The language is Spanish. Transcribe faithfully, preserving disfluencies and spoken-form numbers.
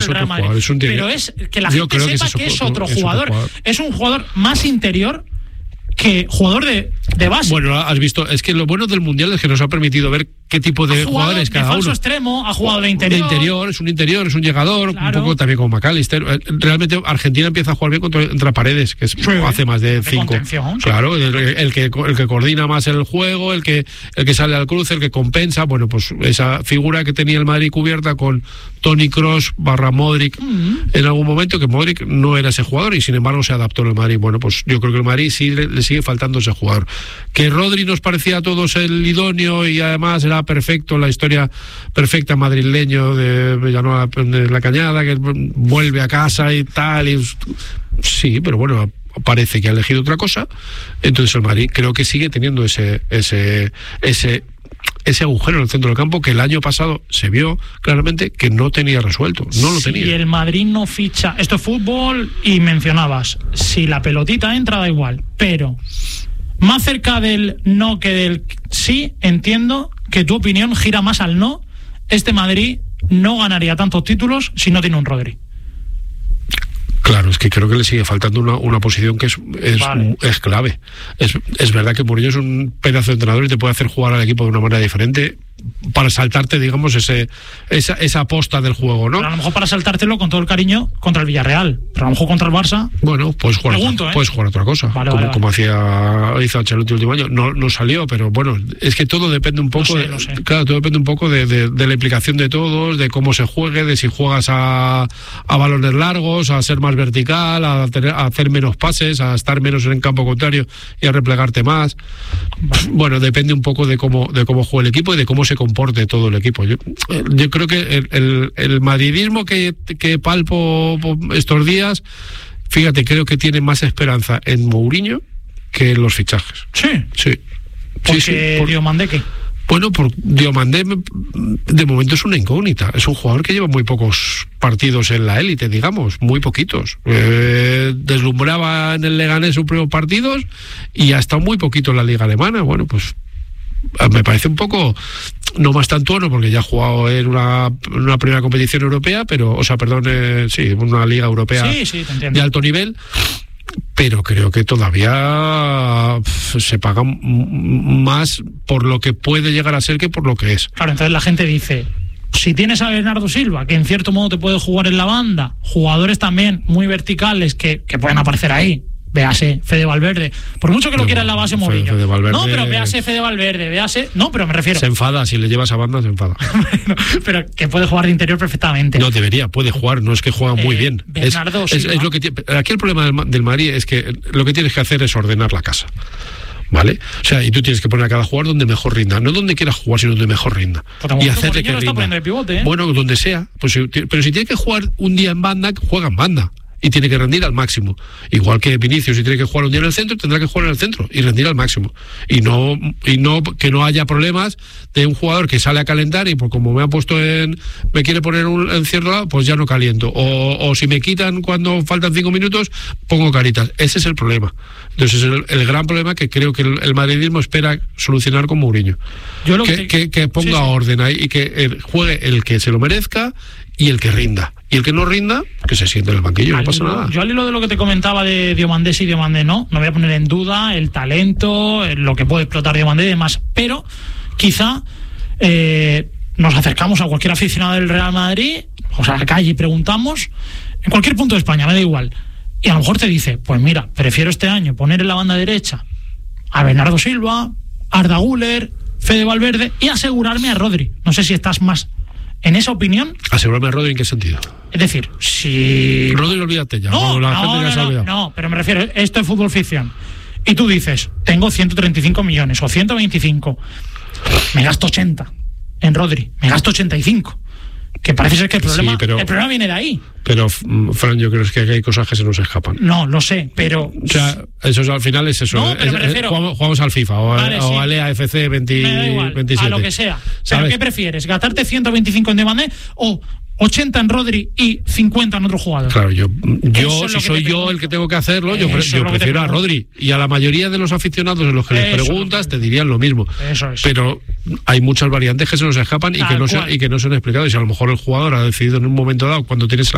del Real Madrid. Jugador, es un pero es que la gente sepa que es, que es otro es jugador. Otro jugador. Es un jugador más interior que jugador de, de base. Bueno, has visto, es que lo bueno del Mundial es que nos ha permitido ver qué tipo de jugadores cada uno. Ha jugado de falso extremo, ha jugado de interior. De interior, es un interior, es un llegador, claro. Un poco también como McAllister. Realmente Argentina empieza a jugar bien contra, contra Paredes, que es, sí, hace más de, de cinco. Claro, el, el, que, el que coordina más el juego, el que, el que sale al cruce, el que compensa. Bueno, pues esa figura que tenía el Madrid cubierta con Toni Kroos barra Modric mm-hmm. en algún momento, que Modric no era ese jugador y sin embargo se adaptó el Madrid. Bueno, pues yo creo que el Madrid sí le, le sigue faltando ese jugador. Que Rodri nos parecía a todos el idóneo y además era perfecto, la historia perfecta madrileño de Villanueva de la Cañada, que vuelve a casa y tal, y sí, pero bueno, parece que ha elegido otra cosa. Entonces el Madrid creo que sigue teniendo ese ese ese ese agujero en el centro del campo que el año pasado se vio claramente que no tenía resuelto, no lo tenía. Si el Madrid no ficha, esto es fútbol y mencionabas, si la pelotita entra da igual, pero más cerca del no que del sí, entiendo que tu opinión gira más al no. Este Madrid no ganaría tantos títulos si no tiene un Rodri. Claro, es que creo que le sigue faltando una, una posición que es, es, vale. es clave. Es, es verdad que Mourinho es un pedazo de entrenador y te puede hacer jugar al equipo de una manera diferente para saltarte, digamos, ese esa, esa aposta del juego, ¿no? Pero a lo mejor para saltártelo con todo el cariño contra el Villarreal, pero a lo mejor contra el Barça. Bueno, puedes jugar, Pregunto, otra, ¿eh? puedes jugar otra cosa, vale, como, vale, como vale. hacía hizo Ancelotti el último año. No, no salió, pero bueno, es que todo depende un poco, lo sé, de, lo sé. claro, todo depende un poco de, de, de la implicación de todos, de cómo se juegue, de si juegas a, a balones largos, a ser más vertical, a, tener, a hacer menos pases, a estar menos en el campo contrario y a replegarte más. Vale. Bueno, depende un poco de cómo de cómo juegue el equipo y de cómo se comporte todo el equipo. Yo, yo creo que el, el, el madridismo que, que palpo estos días, fíjate, creo que tiene más esperanza en Mourinho que en los fichajes. Sí. Sí. Porque sí, sí, por, Diomandé, ¿qué? Bueno, por Diomandé de momento es una incógnita. Es un jugador que lleva muy pocos partidos en la élite, digamos, muy poquitos. Eh, deslumbraba en el Leganés sus primeros partidos y ha estado muy poquito en la liga alemana. Bueno, pues me parece un poco no más tan tono porque ya ha jugado en una, en una primera competición europea, pero, o sea, perdón, eh, sí, una liga europea sí, sí, de alto nivel, pero creo que todavía se paga más por lo que puede llegar a ser que por lo que es. Claro, entonces la gente dice, si tienes a Bernardo Silva, que en cierto modo te puede jugar en la banda, jugadores también muy verticales que, que pueden aparecer ahí, véase Fede Valverde, por mucho que lo quiera en la base Mourinho. No, pero véase Fede Valverde, véase, no, pero me refiero. Se enfada, si le llevas a banda se enfada. Pero que puede jugar de interior perfectamente. No, debería, puede jugar, no es que juega muy eh, bien. Bernardo es, es, es lo que tiene, aquí el problema del, del Madrid es que lo que tienes que hacer es ordenar la casa. ¿Vale? O sea, y tú tienes que poner a cada jugador donde mejor rinda, no donde quieras jugar, sino donde mejor rinda. Y hacerle que rinda. De pivote, ¿eh? Bueno, donde sea. Pues, pero si tiene que jugar un día en banda, juega en banda. Y tiene que rendir al máximo. Igual que Vinicius, si tiene que jugar un día en el centro, tendrá que jugar en el centro y rendir al máximo. Y no y no que no haya problemas de un jugador que sale a calentar y por como me ha puesto en... me quiere poner un, en cierto lado, pues ya no caliento. O, o si me quitan cuando faltan cinco minutos, pongo caritas. Ese es el problema. Entonces es el, el gran problema que creo que el, el madridismo espera solucionar con Mourinho. Yo lo que, que, que, que ponga sí, sí. orden ahí y que el, juegue el que se lo merezca y el que rinda. Y el que no rinda, que se siente en el banquillo, al, no pasa nada. Yo al hilo de lo que te comentaba de Diomandé y Diomandé no, no voy a poner en duda el talento, lo que puede explotar Diomandé y demás, pero quizá eh, nos acercamos a cualquier aficionado del Real Madrid, o sea, a la calle y preguntamos, en cualquier punto de España, me da igual, y a lo mejor te dice, pues mira, prefiero este año poner en la banda derecha a Bernardo Silva, Arda Güler, Fede Valverde y asegurarme a Rodri. No sé si estás más en esa opinión. ¿Asegurarme a Rodri en qué sentido? Es decir, si... Rodri, olvídate ya. No, la no, gente no, ya se ha olvidado. no, pero me refiero, esto es fútbol ficción. Y tú dices, tengo ciento treinta y cinco millones o ciento veinticinco, me gasto ochenta en Rodri, me gasto ochenta y cinco. Que parece ser que el problema, sí, pero, el problema viene de ahí. Pero, Fran, yo creo que hay cosas que se nos escapan. No, lo sé, pero... O sea, eso es, al final es eso. No, pero es, me refiero... jugamos, jugamos al FIFA o, vale, a, o sí. al E A F C veinte, me da igual, veintisiete. A lo que sea. ¿Sabes? ¿Pero qué prefieres? ¿Gastarte ciento veinticinco en Diomandé o ochenta en Rodri y cincuenta en otro jugador? Claro, yo, yo si soy yo el que tengo que hacerlo, yo, pre yo prefiero a Rodri. Y a la mayoría de los aficionados en los que les preguntas te dirían lo mismo. Eso es. Pero hay muchas variantes que se nos escapan y que, no se, y que no se han explicado. Y si a lo mejor el jugador ha decidido en un momento dado, cuando tienes